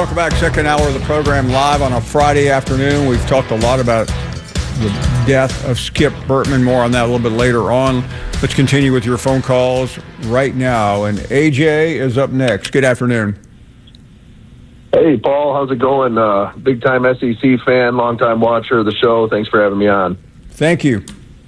welcome back. Second hour of the program live on a Friday afternoon. We've talked a lot about the death of Skip Bertman. More on that a little bit later on. Let's continue with your phone calls right now. And AJ is up next. Good afternoon. Hey, Paul. How's it going? Big-time SEC fan, long-time watcher of the show. Thanks for having me on. Thank you.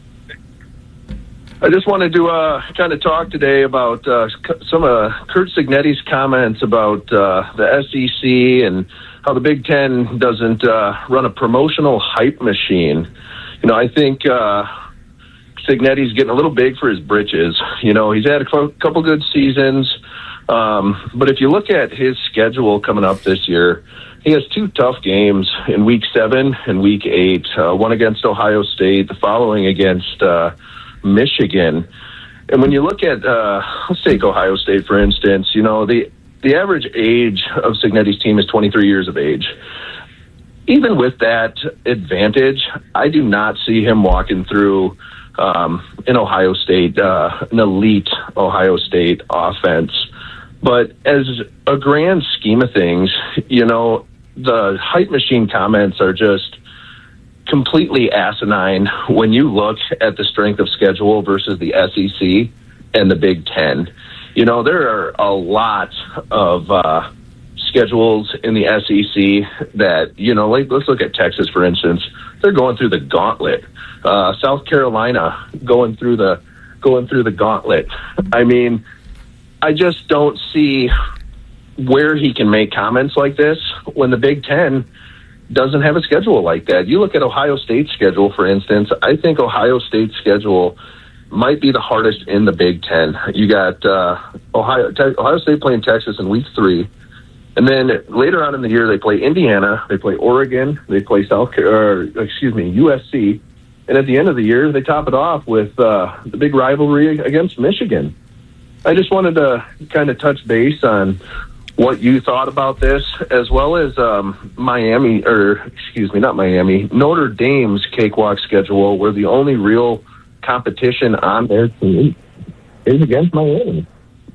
I just wanted to kind of talk today about some of Curt Cignetti's comments about the SEC and how the Big Ten doesn't run a promotional hype machine. You know, I think Cignetti's getting a little big for his britches. You know, he's had a couple good seasons, but if you look at his schedule coming up this year, he has two tough games in Week 7 and Week 8, one against Ohio State, the following against Michigan. And when you look at, let's take Ohio State, for instance, you know, the average age of Cignetti's team is 23 years of age. Even with that advantage, I do not see him walking through in Ohio State, an elite Ohio State offense. But as a grand scheme of things, you know, the hype machine comments are just completely asinine when you look at the strength of schedule versus the SEC and the Big Ten. You know, there are a lot of schedules in the SEC that, you know, like, let's look at Texas, for instance. They're going through the gauntlet. South Carolina going through the gauntlet. I mean, I just don't see where he can make comments like this when the Big Ten doesn't have a schedule like that. You look at Ohio State's schedule, for instance. I think Ohio State's schedule might be the hardest in the Big Ten. You got Ohio State playing Texas in Week 3. And then later on in the year, they play Indiana, they play Oregon, they play USC. And at the end of the year, they top it off with the big rivalry against Michigan. I just wanted to kind of touch base on what you thought about this, as well as Notre Dame's cakewalk schedule, where the only real competition on their team is against Miami.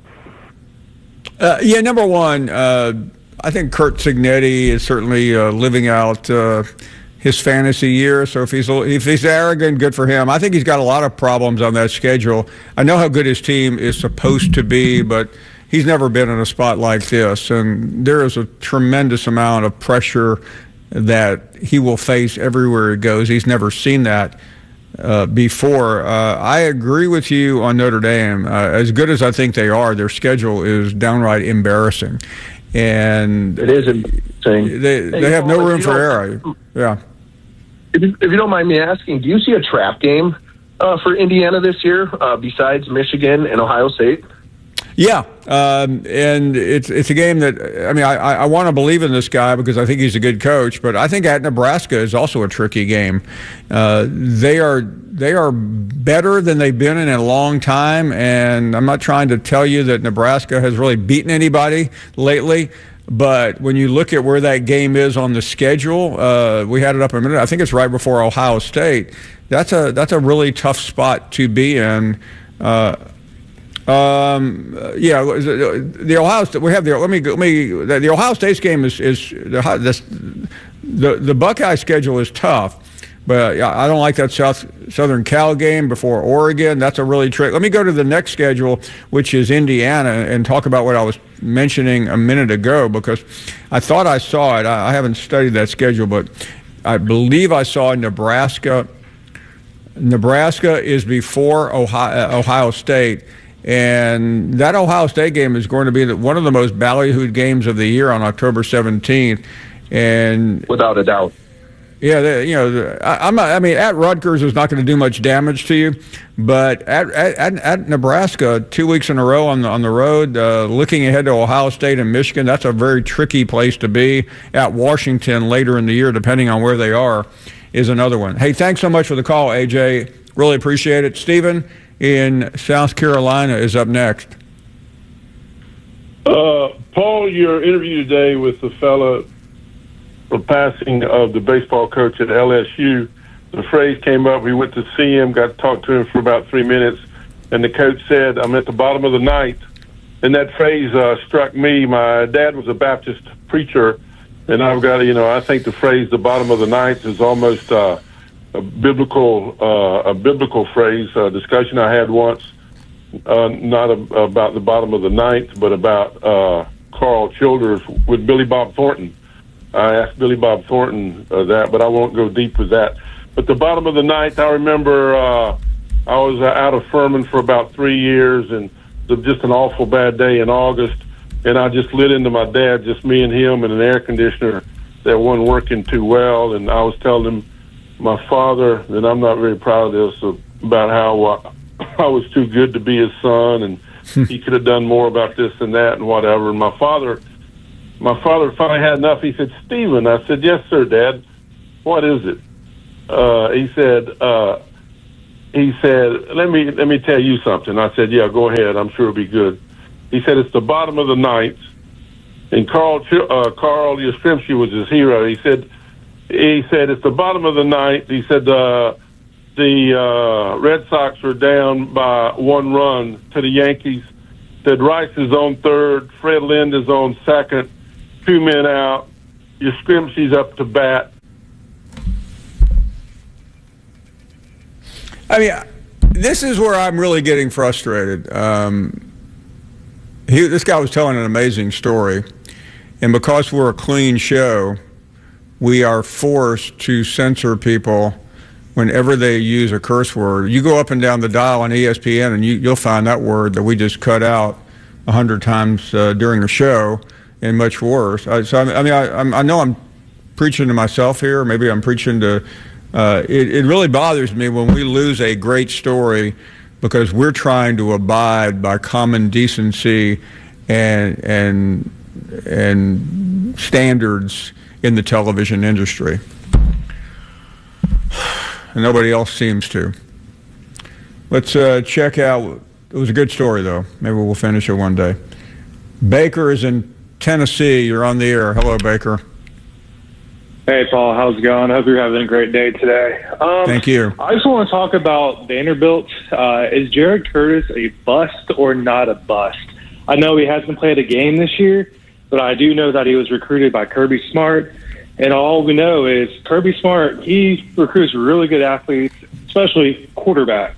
Number one, I think Curt Cignetti is certainly living out his fantasy year. So if he's arrogant, good for him. I think he's got a lot of problems on that schedule. I know how good his team is supposed to be, but he's never been in a spot like this, and there is a tremendous amount of pressure that he will face everywhere he goes. He's never seen that before. I agree with you on Notre Dame. As good as I think they are, their schedule is downright embarrassing. And it is embarrassing. They have no room for error. Yeah. If you don't mind me asking, do you see a trap game for Indiana this year besides Michigan and Ohio State? Yeah, and it's a game that, I mean, I want to believe in this guy because I think he's a good coach, but I think at Nebraska is also a tricky game. They are better than they've been in a long time, and I'm not trying to tell you that Nebraska has really beaten anybody lately, but when you look at where that game is on the schedule, we had it up a minute. I think it's right before Ohio State. That's a really tough spot to be in. The Ohio State. We have the Ohio State's game is the Buckeye schedule is tough, but I don't like that Southern Cal game before Oregon. That's a really trick. Let me go to the next schedule, which is Indiana, and talk about what I was mentioning a minute ago, because I thought I saw it. I haven't studied that schedule, but I believe I saw Nebraska. Nebraska is before Ohio State. And that Ohio State game is going to be one of the most ballyhooed games of the year on October 17th. And without a doubt. Yeah, at Rutgers is not going to do much damage to you, but at Nebraska, 2 weeks in a row on the road, looking ahead to Ohio State and Michigan, that's a very tricky place to be. At Washington later in the year, depending on where they are, is another one. Hey, thanks so much for the call, AJ. Really appreciate it. Stephen in South Carolina is up next. Paul, your interview today with the fella for passing of the baseball coach at LSU, the phrase came up. We went to see him, got to talk to him for about 3 minutes, and the coach said, "I'm at the bottom of the ninth." And that phrase struck me. My dad was a Baptist preacher And I've got, I think the phrase "the bottom of the ninth" is almost a biblical phrase. A discussion I had once, not about the bottom of the ninth, but about Carl Childers with Billy Bob Thornton. I asked Billy Bob Thornton that, but I won't go deep with that. But the bottom of the ninth, I remember I was out of Furman for about 3 years, and just an awful bad day in August. And I just lit into my dad, just me and him, and an air conditioner that wasn't working too well. And I was telling him, my father, and I'm not very proud of this, about how I was too good to be his son, and he could have done more about this and that and whatever. And my father finally had enough. He said, "Stephen," I said, "Yes, sir, Dad. What is it?" He said, let me tell you something. I said, "Yeah, go ahead. I'm sure it'll be good." He said, "It's the bottom of the ninth." And Carl Yastrzemski was his hero. He said, "It's the bottom of the ninth." He said, the Red Sox are down by 1 run to the Yankees. Said Rice is on third, Fred Lind is on second, 2 men out. Yastrzemski's up to bat. I mean, this is where I'm really getting frustrated. This guy was telling an amazing story, and because we're a clean show, we are forced to censor people whenever they use a curse word. You go up and down the dial on ESPN, and you'll find that word that we just cut out 100 times during the show, and much worse. I know I'm preaching to myself here. Maybe I'm preaching to. It really bothers me when we lose a great story because we're trying to abide by common decency and standards in the television industry. And nobody else seems to. Let's check out. It was a good story, though. Maybe we'll finish it one day. Baker is in Tennessee. You're on the air. Hello, Baker. Hey, Paul. How's it going? I hope you're having a great day today. Thank you. I just want to talk about Vanderbilt. Is Jared Curtis a bust or not a bust? I know he hasn't played a game this year, but I do know that he was recruited by Kirby Smart. And all we know is Kirby Smart, he recruits really good athletes, especially quarterbacks.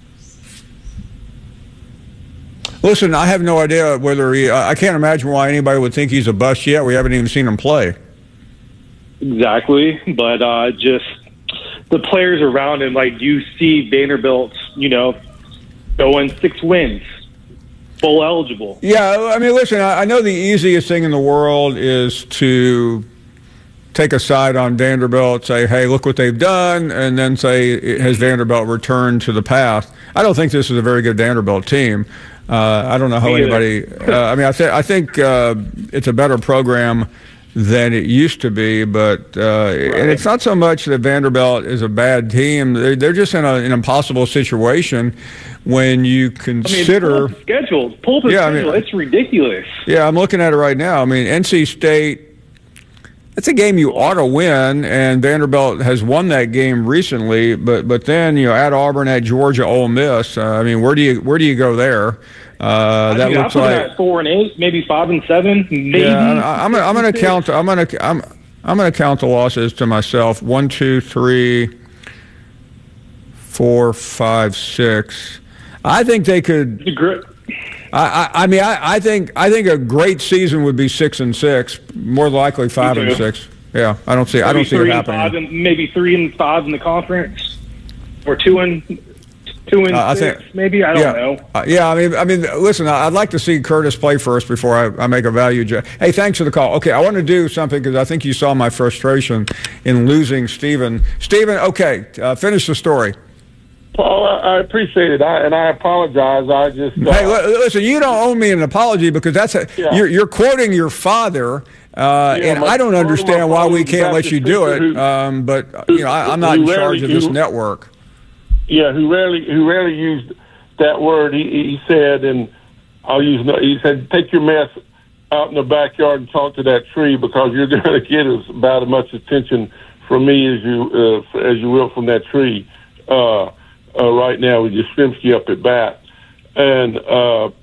Listen, I have no idea whether I can't imagine why anybody would think he's a bust yet. We haven't even seen him play. Exactly, but just the players around him, like you see Vanderbilt, going 6 wins, full eligible. Yeah, I mean, listen, I know the easiest thing in the world is to take a side on Vanderbilt, say, hey, look what they've done, and then say, has Vanderbilt returned to the path? I don't think this is a very good Vanderbilt team. I don't know how anybody. I think it's a better program than it used to be, but and it's not so much that Vanderbilt is a bad team. They're just in an impossible situation when you consider pull up the schedule. It's ridiculous. Yeah, I'm looking at it right now. I mean, NC State. It's a game you ought to win, and Vanderbilt has won that game recently. But then at Auburn, at Georgia, Ole Miss. Where do you go there? That looks like at 4-8, maybe 5-7, maybe. Yeah, I'm going to count. I'm going to count the losses to myself. 1, 2, 3, 4, 5, 6. I think they could. I think a great season would be 6-6. More likely 5-6. Yeah, I don't see it happening. Maybe 3-5 in the conference, or 2-6. Maybe I don't know. Listen, I'd like to see Curtis play first before I make a value judgment. Hey, thanks for the call. Okay, I want to do something because I think you saw my frustration in losing Stephen. Stephen, okay, finish the story. Paul, I appreciate it, and I apologize. I just hey, listen. You don't owe me an apology because you're quoting your father, and I don't understand why we can't let you do it. But I'm not in charge of this network. Yeah, who rarely used that word. He said, and he said, take your mess out in the backyard and talk to that tree because you're going to get about as much attention from me as you will from that tree. Right now with Yastrzemski up at bat. And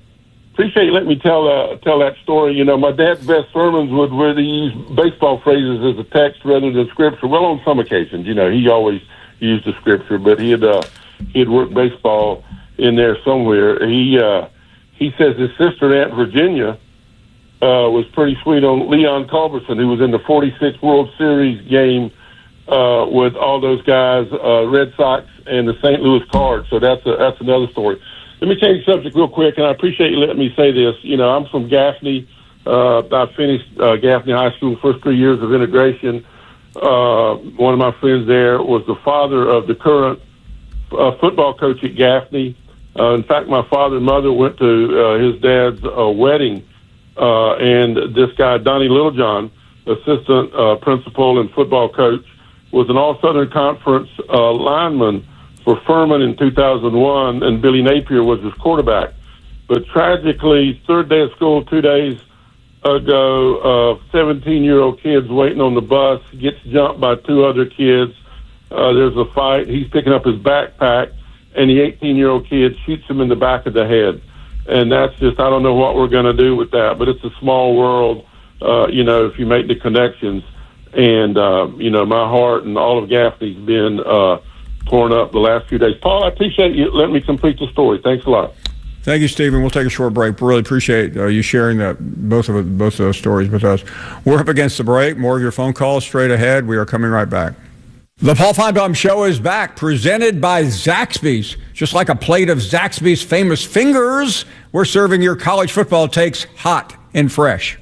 appreciate you letting me tell that story. You know, my dad's best sermons would really use baseball phrases as a text rather than scripture. Well, on some occasions, you know, he always used the scripture, but he'd work baseball in there somewhere. He says his sister, Aunt Virginia, was pretty sweet on Leon Culberson, who was in the 46th World Series game with all those guys, Red Sox and the St. Louis Cards. So that's another story. Let me change the subject real quick, and I appreciate you letting me say this. You know, I'm from Gaffney. I finished Gaffney High School, first 3 years of integration. One of my friends there was the father of the current football coach at Gaffney. In fact, my father and mother went to his dad's wedding, and this guy, Donnie Littlejohn, assistant principal and football coach, was an All-Southern Conference lineman for Furman in 2001, and Billy Napier was his quarterback. But tragically, third day of school, 2 days ago, 17-year-old kid's waiting on the bus, gets jumped by two other kids. There's a fight. He's picking up his backpack, and the 18-year-old kid shoots him in the back of the head. And that's just, I don't know what we're going to do with that, but it's a small world, you know, if you make the connections. And, you know, my heart and all of Gaffney's been torn up the last few days. Paul, I appreciate you letting me complete the story. Thanks a lot. Thank you, Stephen. We'll take a short break. Really appreciate you sharing both of those stories with us. We're up against the break. More of your phone calls straight ahead. We are coming right back. The Paul Finebaum Show is back, presented by Zaxby's. Just like a plate of Zaxby's famous fingers, we're serving your college football takes hot and fresh.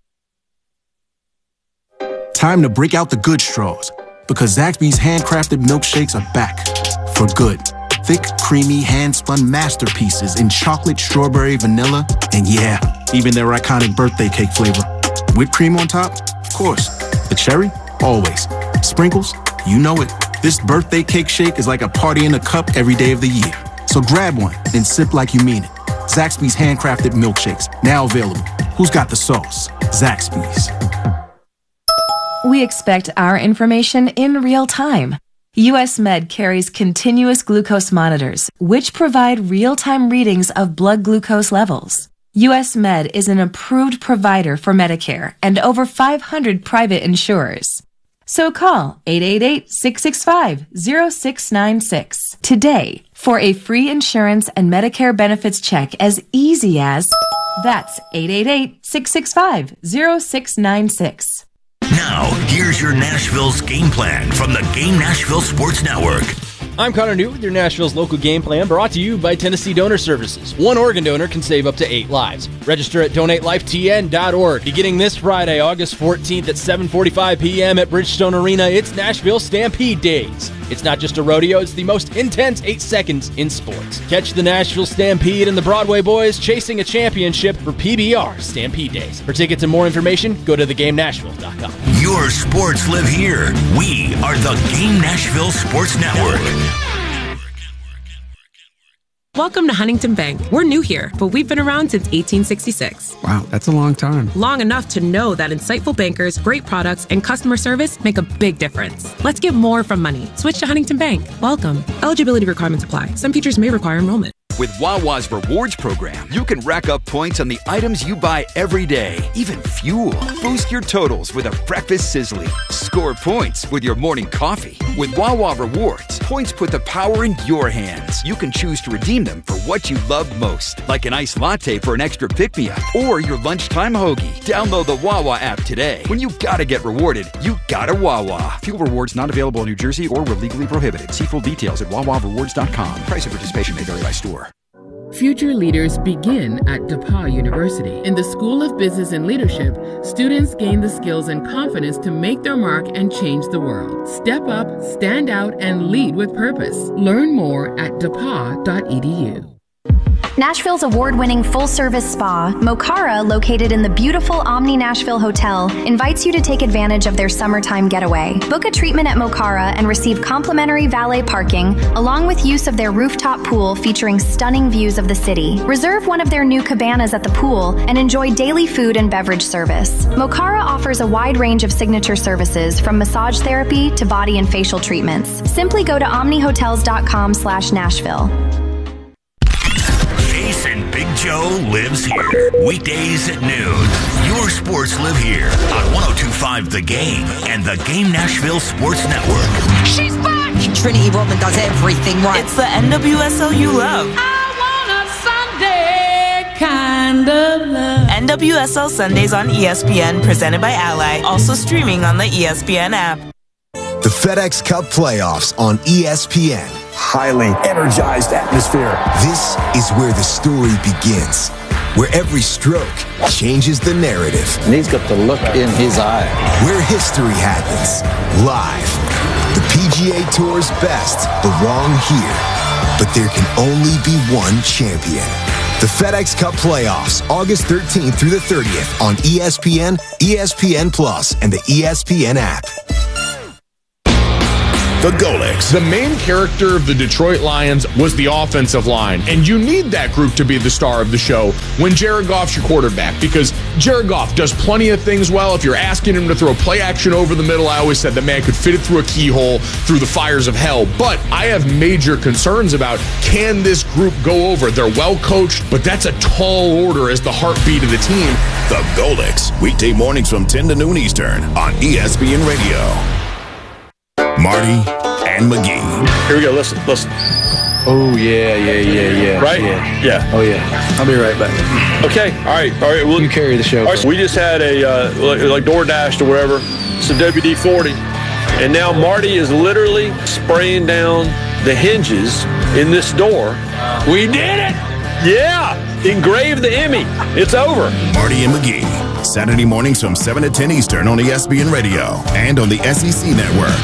Time to break out the good straws, because Zaxby's handcrafted milkshakes are back for good. Thick, creamy, hand-spun masterpieces in chocolate, strawberry, vanilla, and yeah, even their iconic birthday cake flavor. Whipped cream on top? Of course. The cherry? Always. Sprinkles? You know it. This birthday cake shake is like a party in a cup every day of the year. So grab one and sip like you mean it. Zaxby's handcrafted milkshakes, now available. Who's got the sauce? Zaxby's. We expect our information in real time. US Med carries continuous glucose monitors, which provide real-time readings of blood glucose levels. US Med is an approved provider for Medicare and over 500 private insurers. So call 888-665-0696 today for a free insurance and Medicare benefits check as easy as, that's 888-665-0696. Now, here's your Nashville's game plan from the Game Nashville Sports Network. I'm Connor New with your Nashville's local game plan, brought to you by Tennessee Donor Services. One organ donor can save up to 8 lives. Register at donatelifetn.org. Beginning this Friday, August 14th at 7:45 p.m. at Bridgestone Arena, it's Nashville Stampede Days. It's not just a rodeo, it's the most intense 8 seconds in sports. Catch the Nashville Stampede and the Broadway Boys chasing a championship for PBR Stampede Days. For tickets and more information, go to theGameNashville.com. Your sports live here. We are the Game Nashville Sports Network. Welcome to Huntington Bank. We're new here, but we've been around since 1866. Wow, that's a long time. Long enough to know that insightful bankers, great products, and customer service make a big difference. Let's get more from money. Switch to Huntington Bank. Welcome. Eligibility requirements apply. Some features may require enrollment. With Wawa's Rewards program, you can rack up points on the items you buy every day, even fuel. Boost your totals with a breakfast sizzly. Score points with your morning coffee. With Wawa Rewards, points put the power in your hands. You can choose to redeem them for what you love most, like an iced latte for an extra pick-me-up or your lunchtime hoagie. Download the Wawa app today. When you gotta get rewarded, you gotta Wawa. Fuel rewards not available in New Jersey or were legally prohibited. See full details at wawarewards.com. Price and participation may vary by store. Future leaders begin at DePauw University. In the School of Business and Leadership, students gain the skills and confidence to make their mark and change the world. Step up, stand out, and lead with purpose. Learn more at depaw.edu. Nashville's award-winning full-service spa, Mokara, located in the beautiful Omni Nashville Hotel, invites you to take advantage of their summertime getaway. Book a treatment at Mokara and receive complimentary valet parking, along with use of their rooftop pool featuring stunning views of the city. Reserve one of their new cabanas at the pool and enjoy daily food and beverage service. Mokara offers a wide range of signature services, from massage therapy to body and facial treatments. Simply go to omnihotels.com/Nashville. Jason Big show lives here. Weekdays at noon. Your sports live here on 102.5 The Game and the Game Nashville Sports Network. She's back! Trinity Rodman does everything right. It's the NWSL you love. I want a Sunday kind of love. NWSL Sundays on ESPN, presented by Ally. Also streaming on the ESPN app. The FedEx Cup playoffs on ESPN. Highly energized atmosphere. This is where the story begins, where every stroke changes the narrative. And he's got the look in his eye. Where history happens, live. The PGA Tour's best belong here, but there can only be one champion. The FedEx Cup playoffs, August 13th through the 30th on ESPN, ESPN Plus, and the ESPN app. The Golics. The main character of the Detroit Lions was the offensive line, and you need that group to be the star of the show when Jared Goff's your quarterback, because Jared Goff does plenty of things well. If you're asking him to throw play action over the middle, I always said the man could fit it through a keyhole, through the fires of hell. But I have major concerns about, can this group go over? They're well coached, but that's a tall order as the heartbeat of the team. The Golics, weekday mornings from 10 to noon Eastern on ESPN Radio. Marty and McGee. Here we go. Listen. Oh, yeah. Right? Yeah. Oh, yeah. I'll be right back. Okay. All right. Well, you carry the show. All right, so we just had a, like DoorDash or whatever, some WD-40. And now Marty is literally spraying down the hinges in this door. We did it! Yeah! Engraved the Emmy. It's over. Marty and McGee. Saturday mornings from 7 to 10 Eastern on ESPN Radio and on the SEC Network.